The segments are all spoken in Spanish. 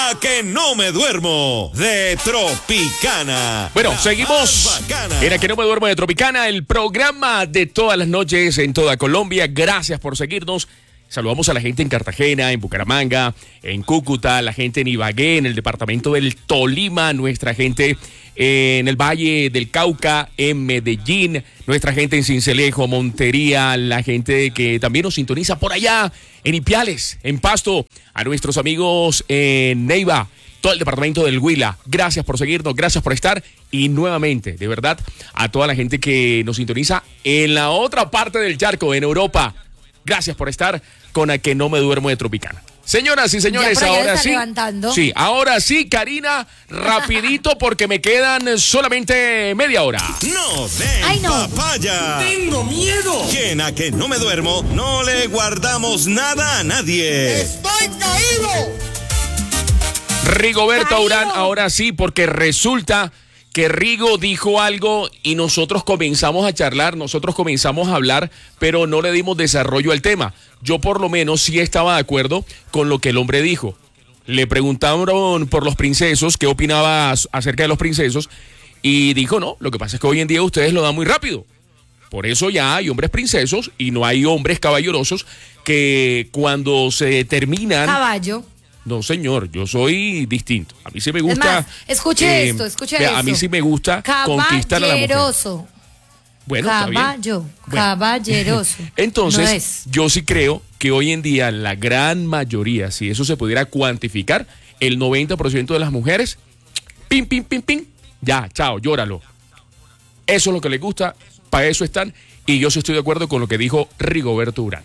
A que no me duermo de Tropicana. Bueno, seguimos en A que no me duermo de Tropicana, el programa de todas las noches en toda Colombia. Gracias por seguirnos. Saludamos a la gente en Cartagena, en Bucaramanga, en Cúcuta, la gente en Ibagué, en el departamento del Tolima, nuestra gente en el Valle del Cauca, en Medellín, nuestra gente en Sincelejo, Montería, la gente que también nos sintoniza por allá, en Ipiales, en Pasto, a nuestros amigos en Neiva, todo el departamento del Huila. Gracias por seguirnos, gracias por estar y nuevamente, de verdad, a toda la gente que nos sintoniza en la otra parte del charco, en Europa. Gracias por estar con A que no me duermo de Tropicana. Señoras y señores, ahora sí. Levantando. Sí, ahora sí, Karina, rapidito porque me quedan solamente media hora. No den papaya. Tengo miedo. Que en A que no me duermo no le guardamos nada a nadie. Estoy caído. Rigoberto Urán, ahora sí, porque resulta que Rigo dijo algo y nosotros comenzamos a charlar, nosotros comenzamos a hablar, pero no le dimos desarrollo al tema. Yo por lo menos sí estaba de acuerdo con lo que el hombre dijo. Le preguntaron por los princesos, qué opinaba acerca de los princesos, y dijo, no, lo que pasa es que hoy en día ustedes lo dan muy rápido. Por eso ya hay hombres princesos y no hay hombres caballerosos que cuando se terminan... Caballo. No, señor, yo soy distinto. A mí sí me gusta... Es más, escuche esto. A mí sí me gusta conquistar a la mujer. Caballeroso. Bueno, caballo, está bien. Caballeroso. Entonces, no yo sí creo que hoy en día la gran mayoría, si eso se pudiera cuantificar, el 90% de las mujeres, pim, ya, chao, llóralo. Eso es lo que les gusta, para eso están, y yo sí estoy de acuerdo con lo que dijo Rigoberto Urán.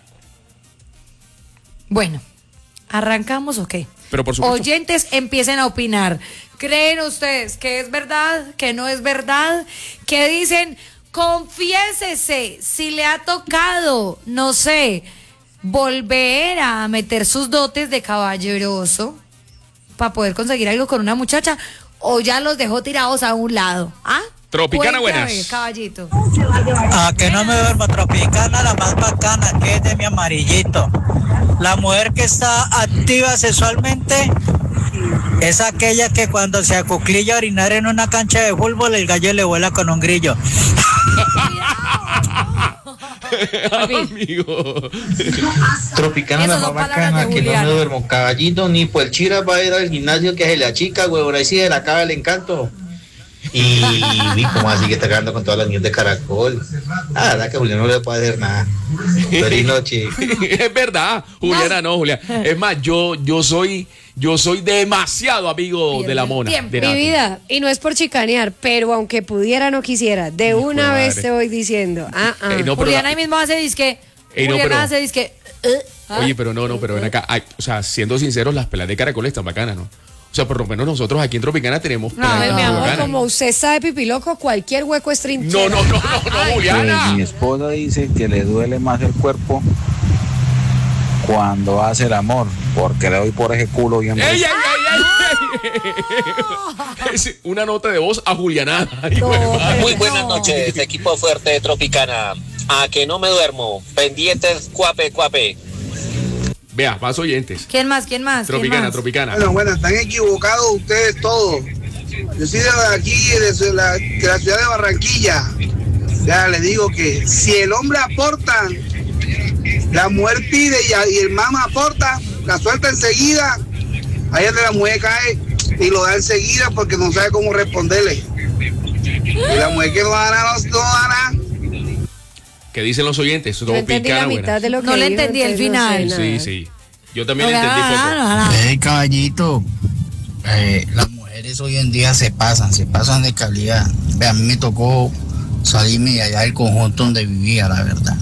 Bueno, ¿arrancamos o qué? Pero por supuesto. Oyentes, empiecen a opinar. ¿Creen ustedes que es verdad, que no es verdad? ¿Qué dicen? Confiésese si le ha tocado, no sé, volver a meter sus dotes de caballeroso para poder conseguir algo con una muchacha, o ya los dejó tirados a un lado. ¿Ah? Tropicana, buenas. Ver, caballito. A que no me duermo, Tropicana, la más bacana, que es de mi amarillito. La mujer que está activa sexualmente es aquella que cuando se acuclilla a orinar en una cancha de fútbol, el gallo le vuela con un grillo. Amigo. Tropicana, la más bacana, que no me duermo. Caballito, ni por el chira va a ir al gimnasio que se le achica, huevón, ahí sí se le acaba el encanto. Y como así que está quedando con todas las niñas de caracol. La verdad que Julián no le puede hacer nada. Feliz noche. Es verdad, Juliana no, Julián. Es más, yo soy demasiado amigo de la mona. Mi vida, y no es por chicanear, pero aunque pudiera no quisiera, de una vez te voy diciendo. No, Juliana ahí mismo hace disque. Hace disque. Oye, pero no, pero ven acá. O sea, siendo sinceros, las pelas de caracol están bacanas, ¿no? O sea, por lo menos nosotros aquí en Tropicana tenemos... mi amor, como usted sabe, pipiloco, cualquier hueco es trinchera. No, Juliana. Mi esposa dice que le duele más el cuerpo cuando hace el amor, porque le doy por ese culo bien... ¡Ey! Es una nota de voz a Juliana. Muy buenas noches, equipo fuerte de Tropicana. A que no me duermo. Pendientes, cuape. Vea, más oyentes. ¿Quién más? Tropicana. Bueno, están equivocados ustedes todos. Yo soy de aquí, de la ciudad de Barranquilla. Ya les digo que si el hombre aporta, la mujer pide y el mamá aporta, la suelta enseguida, ahí donde la mujer cae y lo da enseguida porque no sabe cómo responderle. Y la mujer que no da nada. ¿Qué dicen los oyentes? Yo entendí la mitad de lo que no le entendí el final. Sí. Yo también le entendí poco. Hey, caballito, las mujeres hoy en día se pasan de calidad. A mí me tocó salirme de allá del conjunto donde vivía, la verdad.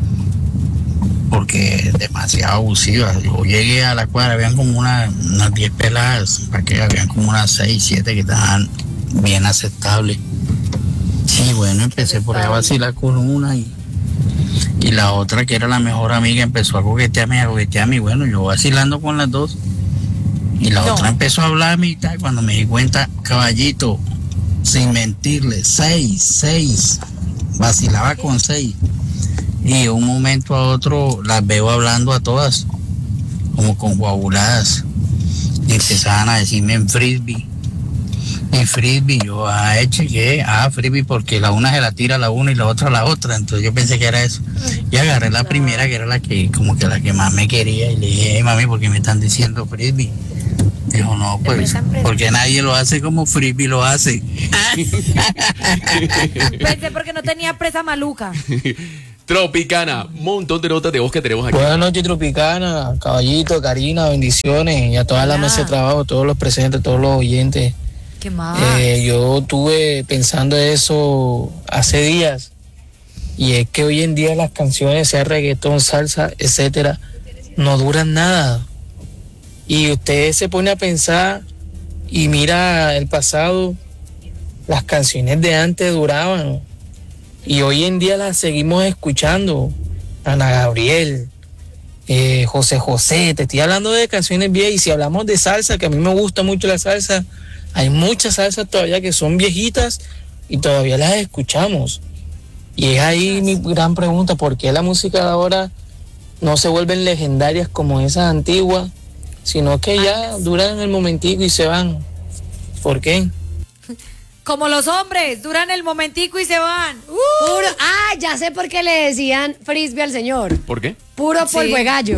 Porque demasiado abusiva. Yo llegué a la cuadra, habían como unas 10 peladas, para que habían como unas 6, 7 que estaban bien aceptables. Sí, bueno, empecé por ahí a vacilar con una y la otra, que era la mejor amiga, empezó a coquetearme, bueno, yo vacilando con las dos. Y la otra empezó a hablarme y tal, cuando me di cuenta, caballito, sin mentirle, 6, vacilaba con 6. Y de un momento a otro las veo hablando a todas, como con coaguladas. Y empecé empezaban a decirme en frisbee. En frisbee, yo, chequé, frisbee, porque la una se la tira a la una y la otra a la otra, entonces yo pensé que era eso. Y agarré la primera, que era la que más me quería, y le dije, hey, mami, ¿por qué me están diciendo frisbee? Dijo, no, pues, porque nadie lo hace como frisbee lo hace. Pensé porque no tenía presa maluca. Tropicana, un montón de notas de voz que tenemos aquí. Buenas noches, Tropicana, Caballito, Karina, bendiciones, y a toda la mesa de trabajo, todos los presentes, todos los oyentes. ¿Qué más? Yo estuve pensando eso hace días, y es que hoy en día las canciones, sea reggaetón, salsa, etcétera, no duran nada. Y usted se pone a pensar y mira el pasado, las canciones de antes duraban, y hoy en día las seguimos escuchando. Ana Gabriel, José José, te estoy hablando de canciones viejas. Y si hablamos de salsa, que a mí me gusta mucho la salsa, hay muchas salsas todavía que son viejitas y todavía las escuchamos. Y es ahí mi gran pregunta, ¿por qué la música de ahora no se vuelven legendarias como esas antiguas, sino que ya duran el momentico y se van? ¿Por qué? Como los hombres, duran el momentico y se van. Ya sé por qué le decían frisbee al señor. ¿Por qué? Puro polvo de gallo.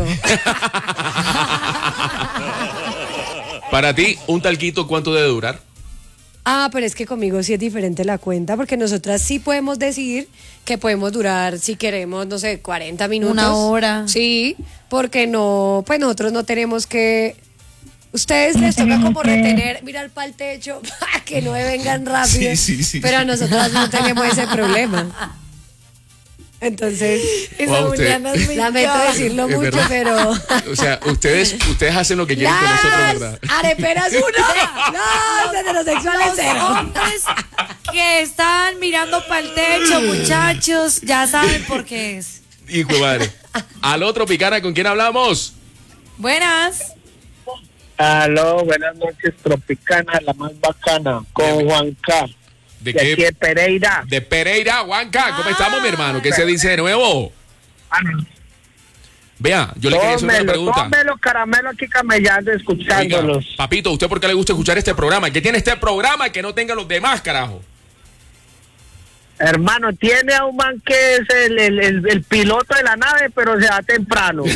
Para ti, un talquito, ¿cuánto debe durar? Pero es que conmigo sí es diferente la cuenta, porque nosotras sí podemos decir que podemos durar, si queremos, no sé, 40 minutos. Una hora. Sí, porque no, pues nosotros no tenemos que... Ustedes les toca como retener, mirar para el techo, para que no vengan rápido. Sí. Pero a nosotras no tenemos ese problema. Entonces, lamento decirlo mucho, ¿verdad? pero... O sea, ustedes hacen lo que quieren con nosotros, ¿verdad? Areperas uno. No, heterosexuales cero. Los hombres que están mirando para el techo, muchachos, ya saben por qué es. Hijo de madre. Aló, Tropicana, ¿con quién hablamos? Buenas. Aló, buenas noches, Tropicana, la más bacana, con Juan K. ¿De qué? Aquí de Pereira. De Pereira, Juanca, ¿cómo estamos, mi hermano? ¿Qué se dice de nuevo? Vea, yo le quería hacer una pregunta. Tómelo, caramelo, aquí camellando, escuchándolos. Oiga, papito, ¿usted por qué le gusta escuchar este programa? ¿Qué tiene este programa que no tenga los demás, carajo? Hermano, tiene a un man que es el piloto de la nave, pero se va temprano.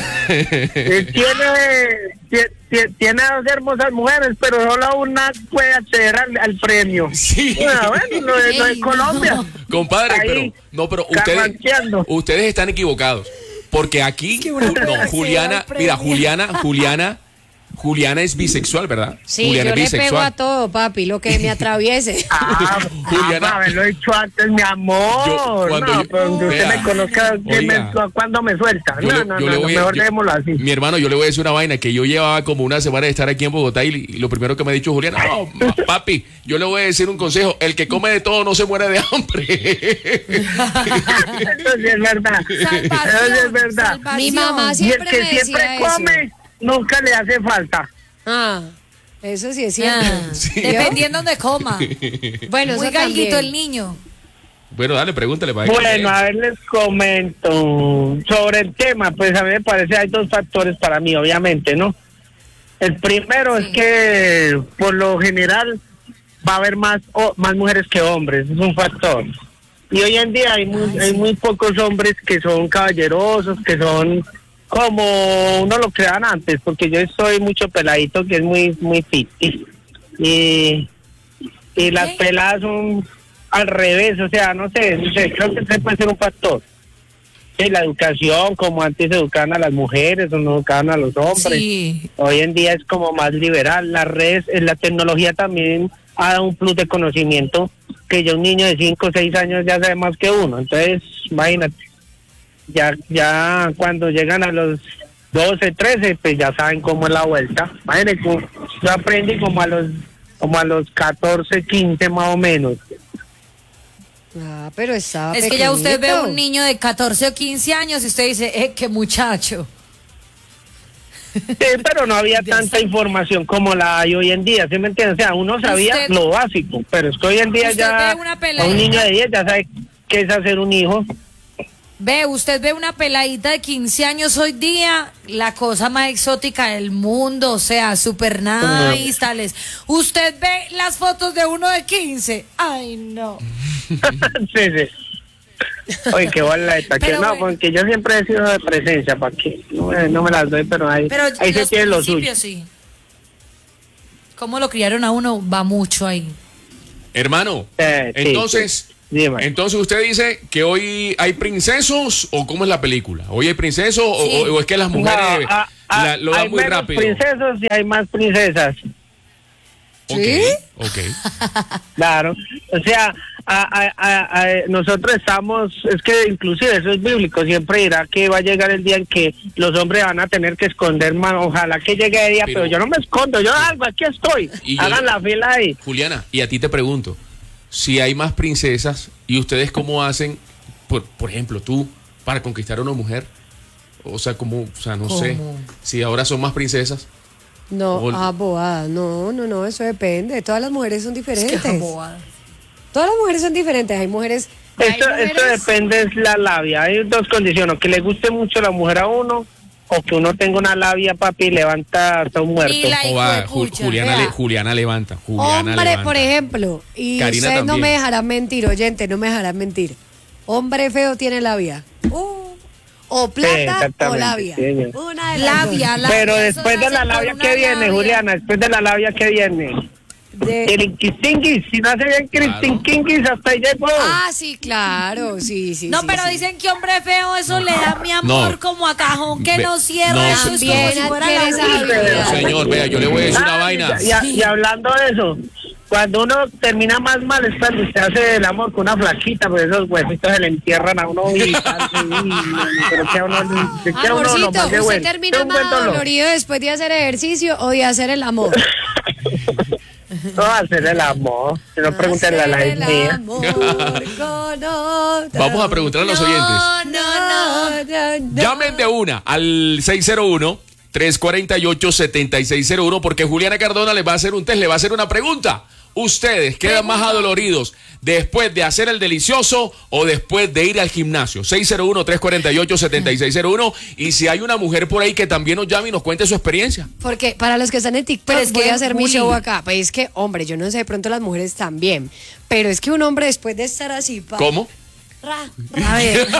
Tiene a dos hermosas mujeres, pero solo una puede acceder al premio. Sí. Bueno, lo de Colombia. Compadre, ahí, pero ustedes están equivocados. Porque aquí, Juliana es bisexual, ¿verdad? Sí, Juliana yo es bisexual. le pego a todo, papi, lo que me atraviese. Juliana, haberlo dicho antes, mi amor. Pero usted me conozca, ¿cuándo me suelta? Mejor démoslo así. Mi hermano, yo le voy a decir una vaina, que yo llevaba como una semana de estar aquí en Bogotá y lo primero que me ha dicho Juliana, papi, yo le voy a decir un consejo, el que come de todo no se muere de hambre. Eso sí es verdad. Eso sí es verdad. Mi mamá siempre me decía eso. Y el que siempre come, nunca le hace falta. Eso sí es cierto. Sí. Dependiendo de coma. Bueno, muy gallito el niño. Bueno, dale, pregúntale. Bueno, a ver, les comento sobre el tema. Pues a mí me parece hay dos factores para mí, obviamente, ¿no? El primero es que por lo general va a haber más mujeres que hombres, es un factor. Y hoy en día hay muy pocos hombres que son caballerosos, que son como uno lo crean antes, porque yo soy mucho peladito que es muy fit. Y las peladas son al revés, o sea, no sé, creo que ese puede ser un factor. Sí, la educación, como antes educaban a las mujeres o no educaban a los hombres. Sí. Hoy en día es como más liberal. Las redes, la tecnología también ha dado un plus de conocimiento, que ya un niño de 5 o 6 años ya sabe más que uno. Entonces, imagínate. Ya cuando llegan a los 12, 13, pues ya saben cómo es la vuelta. Imagínate, yo aprendí como a los 14, 15 más o menos. Pero estaba es pequeñito. Que ya usted ve a un niño de 14 o 15 años y usted dice, qué muchacho. Sí, pero no había tanta información como la hay hoy en día, ¿sí me entiendes? O sea, uno sabía lo básico, pero es que hoy en día ya a un niño de 10 ya sabe qué es hacer un hijo. Ve, usted ve una peladita de 15 años hoy día, la cosa más exótica del mundo, o sea, super nice, tales. Usted ve las fotos de uno de 15. Ay, no. Sí. Oye, qué bola de taque. No, bueno, porque yo siempre he sido de presencia, ¿para qué? No me las doy, pero ahí se tiene lo suyo. Sí. Cómo lo criaron a uno va mucho ahí. Hermano, entonces... Sí, entonces usted dice que hoy hay princesos, o cómo es la película. ¿Hoy hay princesos o es que las mujeres lo dan muy rápido? Hay princesos y hay más princesas. ¿Sí? Ok. Claro. O sea, nosotros estamos, es que inclusive eso es bíblico, siempre dirá que va a llegar el día en que los hombres van a tener que esconder más. Ojalá que llegue el día, pero yo no me escondo, yo algo, aquí estoy. Hagan la fila ahí. Juliana, y a ti te pregunto, si hay más princesas, ¿y ustedes cómo hacen, por ejemplo, tú, para conquistar a una mujer? O sea, no sé, si ahora son más princesas. No, bobada, no, eso depende. Todas las mujeres son diferentes. Todas las mujeres son diferentes, hay mujeres... Esto depende de la labia, hay dos condiciones, o que le guste mucho la mujer a uno, o que uno tenga una labia, papi, y levanta hasta un muerto. Juliana levanta. Hombre, por ejemplo, y Karina ustedes no también. me dejarán mentir, oyente, no me dejarán mentir. Hombre feo tiene labia. O plata o labia. Sí, una de las Labia, dos. labia. Pero Eso después se de la hace labia con que una viene, labia. Juliana, después de la labia que viene. El inquistinguis, si no hace bien Cristinquinguis, hasta ahí llegó. Ah, sí, claro, sí. No, sí, pero sí. dicen que hombre feo, eso le da mi amor No. como a cajón que no cierra. No, Eso es como También si fuera adquiere la esa vida. habilidad. Señor, vea, yo le voy a decir una vaina. Y hablando de eso, cuando uno termina más mal es cuando usted hace el amor con una flaquita, pues esos huesitos se le entierran a uno y tal, pero que a uno Amorcito, más de ¿usted bueno. termina Es un buen más dolor. dolorido después de hacer ejercicio o de hacer el amor? No hacer el amor, si no pregúntenle a la Hacer el mía. amor con otra. Vamos a preguntar a los oyentes. No. Llamen de una al 601-348-7601 porque Juliana Cardona les va a hacer un test, le va a hacer una pregunta. ¿Ustedes quedan más adoloridos después de hacer el delicioso o después de ir al gimnasio? 601-348-7601 y si hay una mujer por ahí que también nos llame y nos cuente su experiencia. Porque para los que están en TikTok, Pero es voy que, a hacer mi Juli, show acá. Pues es que, hombre, yo no sé, de pronto las mujeres también. Pero es que un hombre después de estar así... ¿Cómo? A ver.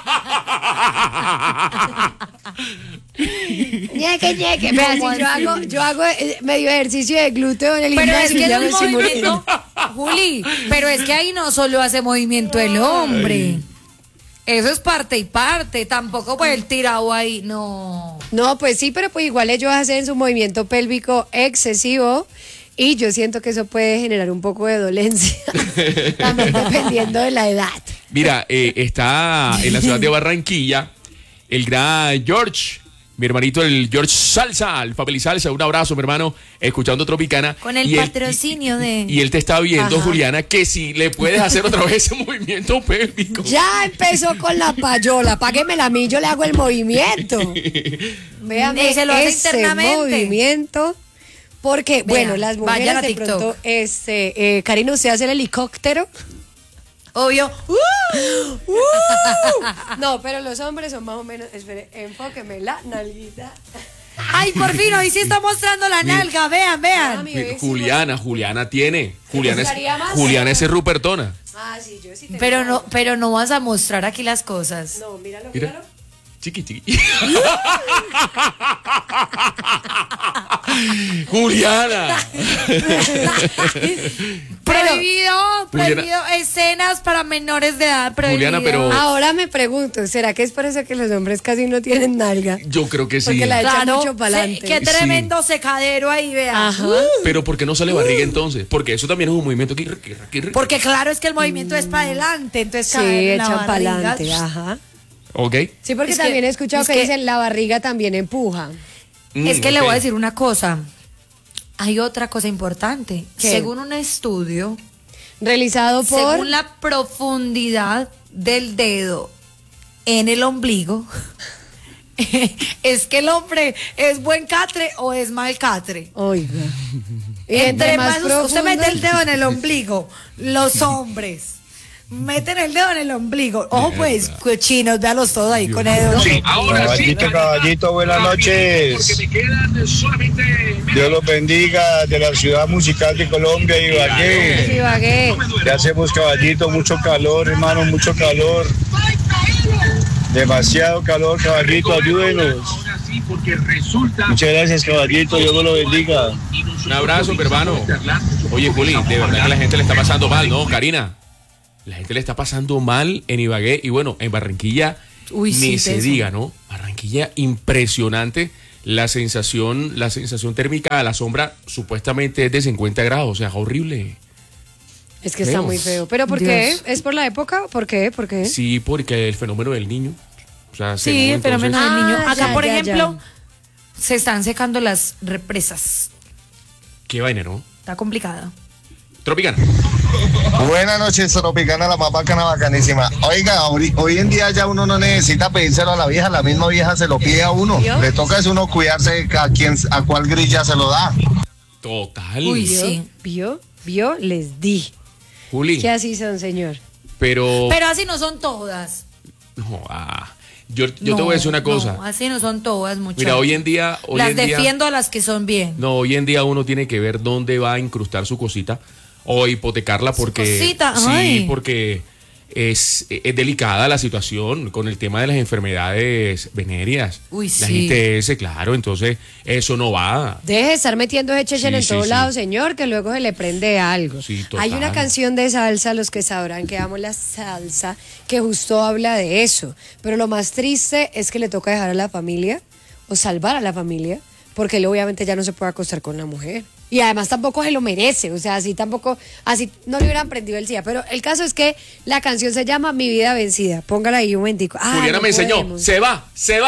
Ñeque. Vea, si yo hago medio ejercicio de glúteo en el Pero es gimnasio, que ya el me estoy movimiento, muriendo. Juli, pero es que ahí no solo hace movimiento el hombre. Eso es parte y parte. Tampoco pues el tirado ahí, no. No, pues sí, pero pues igual ellos hacen su movimiento pélvico excesivo y yo siento que eso puede generar un poco de dolencia, también dependiendo de la edad. Mira, está en la ciudad de Barranquilla el gran George, mi hermanito el George Salsa, el Family Salsa, un abrazo mi hermano, escuchando Tropicana. Con el patrocinio de... Y él te está viendo, Ajá. Juliana, que si le puedes hacer otra vez ese movimiento pélvico. Ya empezó con la payola, páguemela a mí, yo le hago el movimiento. Véame Se lo hace ese internamente. movimiento. Porque, Vea, bueno, las vayan a mujeres de TikTok. pronto, Karina, ¿usted hace el helicóptero? Obvio. No, pero los hombres son más o menos, espere, enfóqueme la nalguita. Ay, por fin, hoy sí está mostrando la nalga. Vean. Juliana tiene. Estaría más Juliana es Rupertona. Ah, sí, yo sí tengo. Pero no vas a mostrar aquí las cosas. No, míralo. Chiqui. Juliana. Prohibido escenas para menores de edad. Prohibido. Juliana, pero- Ahora me pregunto, ¿será que es por eso que los hombres casi no tienen nalga? Yo creo que sí. Porque la echan Claro, mucho para adelante. qué tremendo secadero ahí, vean. Ajá. Pero ¿por qué no sale barriga entonces? Porque eso también es un movimiento que... Porque claro, es que el movimiento es para adelante, entonces Sí, cae en la echan para barriga. adelante, ajá. Ok. Sí, porque Es que- también he escuchado es que que- dicen la barriga también empuja. Es que le ok. voy a decir una cosa. Hay otra cosa importante. ¿Qué? Según un estudio, Realizado por... según la profundidad del dedo en el ombligo, es que el hombre es buen catre o es mal catre. Oiga. Y Entre más usted profundo- mete el dedo en el ombligo, los hombres meten el dedo en el ombligo. Ojo pues, cochinos, véalos todos ahí con el dedo. Sí, caballito, buenas noches. Dios los bendiga de la ciudad musical de Colombia, Ibagué. Ibagué. Ya hacemos, caballito, mucho calor, hermano, mucho calor. Demasiado calor, caballito, ayúdenos. Muchas gracias, caballito, Dios lo bendiga. Un abrazo, mi hermano. Oye, Juli, de verdad que la gente le está pasando mal, ¿no, Karina? La gente le está pasando mal en Ibagué y bueno, en Barranquilla ni se diga, ¿no? Barranquilla, impresionante. La sensación térmica a la sombra supuestamente es de 50 grados, o sea, horrible. Es que está muy feo. ¿Pero por qué? ¿Es por la época? ¿Por qué? ¿Por qué? Sí, porque el fenómeno del niño. O sea, sí, el fenómeno del niño. Acá, ya, por ya, ejemplo, se están secando las represas. Qué vaina, ¿no? Está complicada. Tropicana. Buenas noches, Tropicana, la más bacana, bacanísima. Oiga, hoy en día ya uno no necesita pedírselo a la vieja, la misma vieja se lo pide a uno. ¿Yo? Le toca es uno cuidarse a cuál grilla se lo da. Total. Uy, sí. ¿Vio? Les di. Juli. Que así son, señor. Pero así no son todas. No, yo te voy a decir una cosa. No, así no son todas, muchachos. Mira, hoy en día... las defiendo a las que son bien. No, hoy en día uno tiene que ver dónde va a incrustar su cosita o hipotecarla porque... Su cosita, sí, ay. porque es delicada la situación con el tema de las enfermedades venéreas. Uy, la sí. ITS, claro, entonces eso no va. Deje de estar metiendo ese chechen en Sí, todos sí. lados, señor, que luego se le prende algo. Sí, total. Hay una canción de salsa, los que sabrán que amo la salsa, que justo habla de eso. Pero lo más triste es que le toca dejar a la familia o salvar a la familia, porque él obviamente ya no se puede acostar con la mujer. Y además tampoco se lo merece, o sea, así no le hubieran prendido el SIDA. Pero el caso es que la canción se llama Mi Vida Vencida. Póngala ahí un momentico. Juliana no me enseñó, podemos. se va.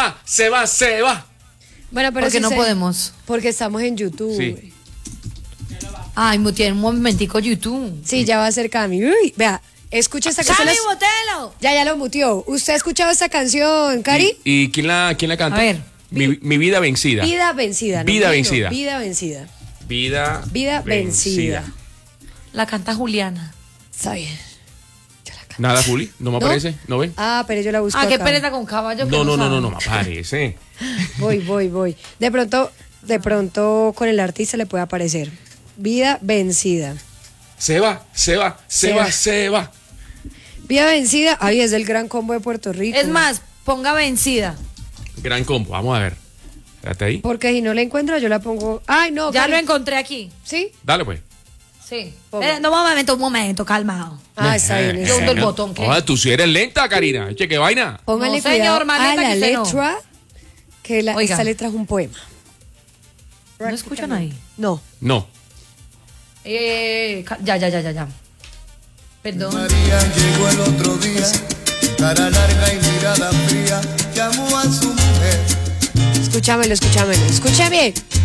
Bueno, pero Porque no podemos. Porque estamos en YouTube. Sí. Ay, tiene un momentico YouTube. Sí, ya va a ser Cami. Uy, vea, escucha esta canción. ¡Cami, botelo! Ya lo mutió. ¿Usted ha escuchado esta canción, Cari? ¿Y quién la canta? A ver. Mi vida vencida. Vida vencida. Vida no, vencida. Vida vencida. Vida vencida. La canta Juliana. Está bien. Nada, Juli, no me ¿No? aparece, ¿no ven? Ah, pero yo la busco Qué acá. pereza con caballo. que No sabe. me aparece. Voy. De pronto con el artista le puede aparecer. Vida vencida. Se va. Vida vencida. Ay, es del Gran Combo de Puerto Rico. Es más, ponga vencida. Gran combo, vamos a ver. Espérate ahí. Porque si no la encuentro, yo la pongo. Ay, no. Ya Cari. lo encontré aquí. ¿Sí? Dale pues. Sí. Ponga. No, un momento, calmado. Ah, está bien. Yo hundo el botón. ¿qué? Tú sí eres lenta, Karina. Che, qué vaina. Póngale No, cuidado señor, más a lenta la que usted no. letra, que Oiga. esta letra es un poema. ¿No escuchan ahí? No. No. Ya. Perdón. María llegó el otro día, cara larga y mirada fría, llamó a su mujer. Escúchamelo. Escuche bien.